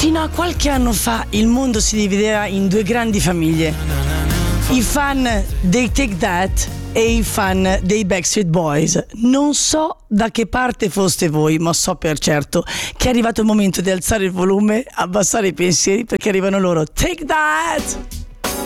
Fino a qualche anno fa il mondo si divideva in due grandi famiglie: i fan dei Take That e i fan dei Backstreet Boys. Non so da che parte foste voi, ma so per certo che è arrivato il momento di alzare il volume, abbassare i pensieri, perché arrivano loro. Take That!